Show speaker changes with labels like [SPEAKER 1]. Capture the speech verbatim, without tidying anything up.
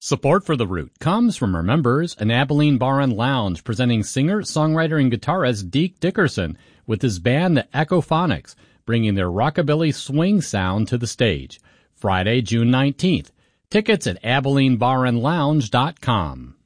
[SPEAKER 1] Support for The Root comes from our members, an Abilene Bar and Lounge, presenting singer, songwriter, and guitarist Deke Dickerson with his band The Echophonics, bringing their rockabilly swing sound to the stage. Friday, June nineteenth. Tickets at Abilene Bar and Lounge dot com.